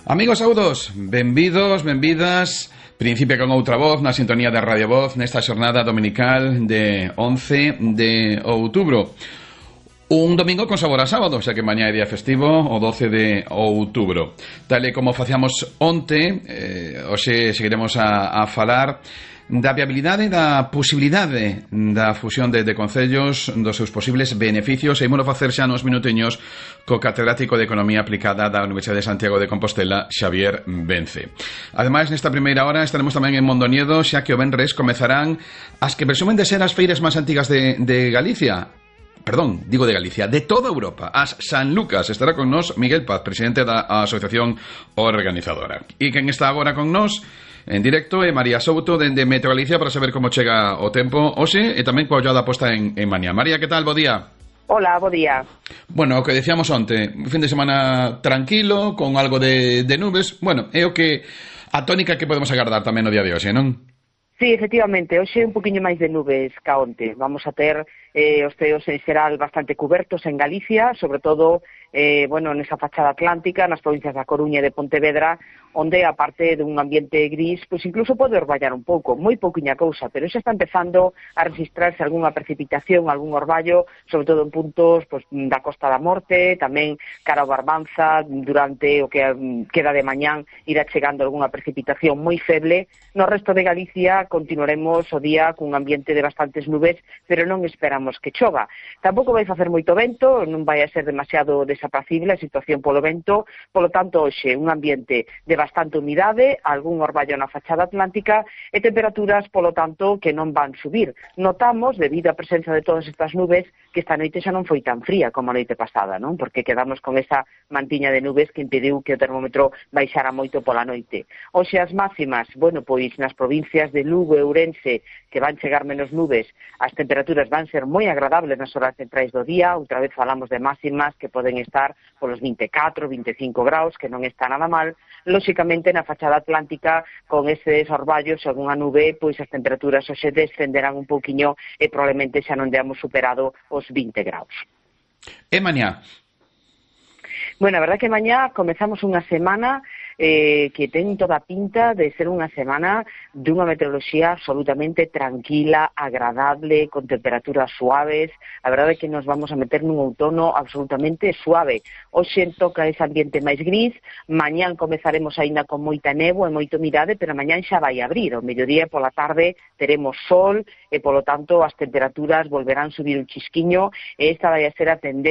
Amigos saudos, benvidos, benvidas. Principia con outra voz na sintonía de Radio Voz nesta xornada dominical de 11 de outubro. Un domingo con sabor a sábado, xa que mañá é día festivo, o 12 de outubro. Tal e como facíamos onte, hoxe seguiremos a falar da viabilidade, da posibilidade da fusión de concellos, dos seus posibles beneficios, e ímolo facer xa nos minuteños co catedrático de Economía Aplicada da Universidade de Santiago de Compostela, Xavier Vence. Ademais, nesta primeira hora estaremos tamén en Mondoñedo, xa que o venres comezarán as que presumen de ser as feiras máis antigas de Galicia. Perdón, digo de Galicia, de toda Europa, as San Lucas. Estará con nós Miguel Paz, presidente da asociación organizadora. E quen está agora con nós en directo é María Souto dende Meteo Galicia para saber como chega o tempo hoxe e tamén coa ollada posta en mañá. María, que tal? Bo día. Hola, bo día. Bueno, o que decíamos onte, fin de semana tranquilo, con algo de nubes. Bueno, é o que a tónica que podemos agardar tamén no día de hoxe, non? Sí, efectivamente, hoxe un poquinho máis de nubes ca onte. Vamos a ter os ceos en xeral bastante cubertos en Galicia, sobre todo nesa fachada atlántica, nas provincias da Coruña e de Pontevedra, onde, aparte dun ambiente gris, pois incluso pode orballar un pouco, moi pouquiña cousa, pero xa está empezando a registrarse algunha precipitación, algún orballo, sobre todo en puntos da Costa da Morte, tamén cara ao Barbanza, durante o que queda de mañán irá chegando algunha precipitación moi feble. No resto de Galicia continuaremos o día cun ambiente de bastantes nubes, pero non esperamos que chova. Tampouco vai facer moito vento, non vai a ser demasiado desapacible a situación polo vento, polo tanto, hoxe, un ambiente de bastante humidade, algún orballo na fachada atlántica e temperaturas, polo tanto, que non van subir. Notamos, debido á presenza de todas estas nubes, que esta noite xa non foi tan fría como a noite pasada, non? Porque quedamos con esa mantiña de nubes que impediu que o termómetro baixara moito pola noite. Hoxe as máximas, pois nas provincias de Lugo e Ourense, que van chegar menos nubes, as temperaturas van ser moi agradables nas horas centrais do día. Outra vez falamos de máximas que poden estar polos 24, 25 graus, que non está nada mal. Lóxicamente, na fachada atlántica, con eses orballos e algunha nube, pois as temperaturas hoxe descenderán un pouquiño e probablemente xa non deamos superado os 20 graus. E mañá? Bueno, a verdade que mañá comezamos unha semana que ten toda a pinta de ser unha semana dunha meteoroloxía absolutamente tranquila, agradable, con temperaturas suaves. A verdade é que nos vamos a meter nun outono absolutamente suave. Hoxe toca ese ambiente máis gris, mañán comezaremos aínda con moita néboa e moita humidade, pero mañán xa vai abrir. O mediodía e pola tarde teremos sol e, polo tanto, as temperaturas volverán subir un chisquiño e esta vai a ser a tendencia